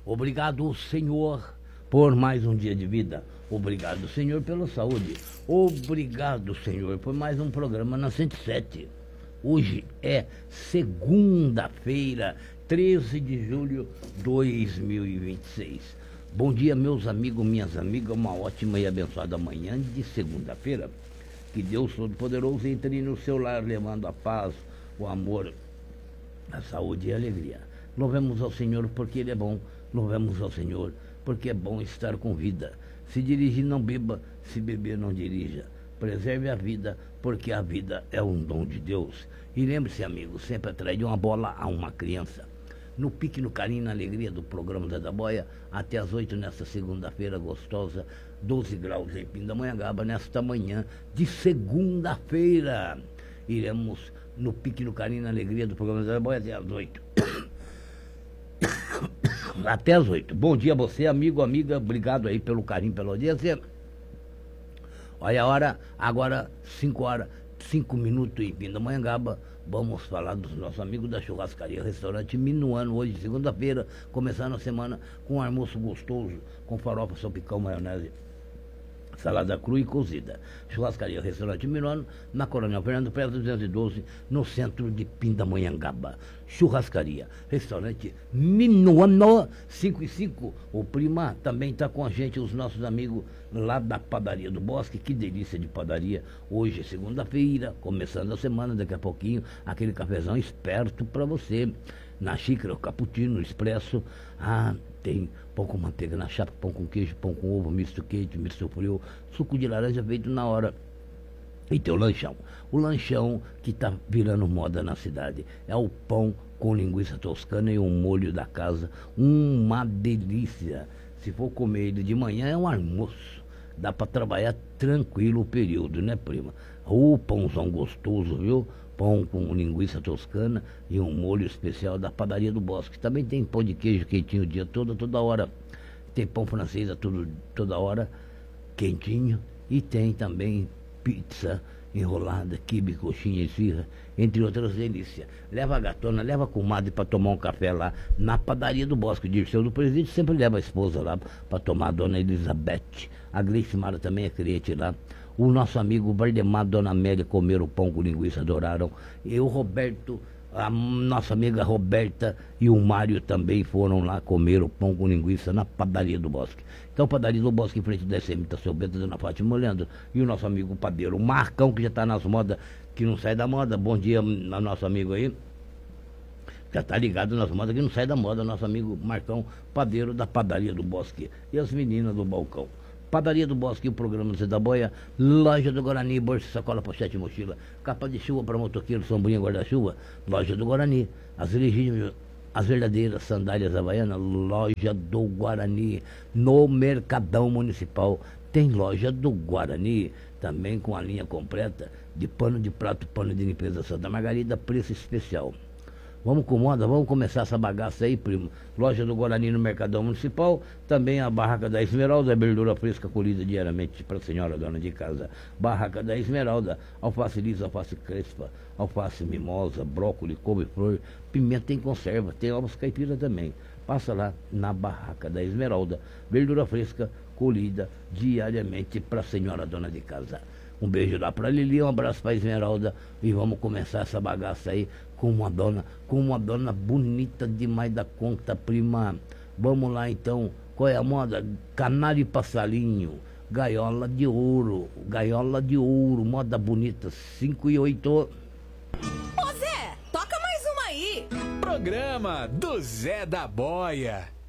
Obrigado, Senhor, por mais um dia de vida. Obrigado, Senhor, pela saúde. Obrigado, Senhor, por mais um programa na 107. Hoje é segunda-feira, 13 de julho de 2026. Bom dia, meus amigos, minhas amigas. Uma ótima e abençoada manhã de segunda-feira. Que Deus Todo-Poderoso entre no seu lar, levando a paz, o amor, a saúde e a alegria. Louvemos ao Senhor porque Ele é bom. Louvemos ao Senhor porque é bom estar com vida. Se dirigir, não beba. Se beber, não dirija. Preserve a vida, porque a vida é um dom de Deus. E lembre-se, amigo, sempre atrás de uma bola a uma criança. No pique, no carinho, na alegria do programa Zé da Boia, até às 8 nesta segunda-feira gostosa, 12 graus em Pindamonhangaba, nesta manhã de segunda-feira. Iremos no pique, no carinho, na alegria do programa Zé da Boia até às 8. Até às 8. Bom dia a você, amigo, amiga. Obrigado aí pelo carinho, pela audiência. Olha a hora, agora 5 horas, 5 minutos em Pindamonhangaba. Vamos falar dos nossos amigos da churrascaria Restaurante Minuano, hoje, segunda-feira, começando a semana com um almoço gostoso, com farofa, salpicão, maionese, salada crua e cozida. Churrascaria Restaurante Minuano, na Coronel Fernando Pérez 212, no centro de Pindamonhangaba. Churrascaria Restaurante Minuano, 5 e 5. O Prima também está com a gente, os nossos amigos lá da Padaria do Bosque. Que delícia de padaria. Hoje é segunda-feira, começando a semana, daqui a pouquinho, aquele cafezão esperto para você. Na xícara, o cappuccino, o expresso. Tem pão com manteiga na chapa, pão com queijo, pão com ovo, misto quente, misto frio, suco de laranja feito na hora. E tem o lanchão. O lanchão que está virando moda na cidade é o pão com linguiça toscana e um molho da casa. Uma delícia. Se for comer ele de manhã, é um almoço. Dá para trabalhar tranquilo o período, né, prima? O pãozão gostoso, viu? Pão com linguiça toscana e um molho especial da Padaria do Bosque. Também tem pão de queijo quentinho o dia todo, toda hora. Tem pão francês toda hora, quentinho. E tem também pizza enrolada, quibe, coxinha, esfirra, entre outras delícias. Leva a gatona, leva a comadre para tomar um café lá na Padaria do Bosque. O Dirceu do Presídio sempre leva a esposa lá para tomar, a dona Elizabeth. A Gleice Mara também é cliente lá. O nosso amigo Valdemar e Dona Amélia comeram pão com linguiça, adoraram. E o Roberto, a nossa amiga Roberta e o Mário também foram lá comer o pão com linguiça na Padaria do Bosque. Então, Padaria do Bosque, em frente da SM, tá seu Bento, Dona Fátima Leandro. E o nosso amigo padeiro, o Marcão, que já está nas modas, que não sai da moda. Bom dia, nosso amigo aí. Já tá ligado nas modas, que não sai da moda, nosso amigo Marcão, padeiro da Padaria do Bosque. E as meninas do balcão. Padaria do Bosque, o programa Zé da Boia, Loja do Guarani, bolsa, sacola, pochete e mochila, capa de chuva para motoqueiro, sombrinha, guarda-chuva, Loja do Guarani, as legítimas, as verdadeiras sandálias havaianas, Loja do Guarani, no Mercadão Municipal, tem Loja do Guarani, também com a linha completa de pano de prato, pano de limpeza Santa Margarida, preço especial. Vamos com moda, vamos começar essa bagaça aí, primo. Loja do Guarani no Mercadão Municipal, também a Barraca da Esmeralda, verdura fresca colhida diariamente para a senhora dona de casa. Barraca da Esmeralda, alface lisa, alface crespa, alface mimosa, brócolis, couve-flor, pimenta em conserva, tem ovos caipira também. Passa lá na Barraca da Esmeralda, verdura fresca colhida diariamente para a senhora dona de casa. Um beijo lá para Lili, um abraço para Esmeralda e vamos começar essa bagaça aí com uma dona bonita demais da conta, prima. Vamos lá então, qual é a moda? Canário e passarinho, gaiola de ouro, moda bonita, 5 e 8. Ô Zé, toca mais uma aí. Programa do Zé da Boia.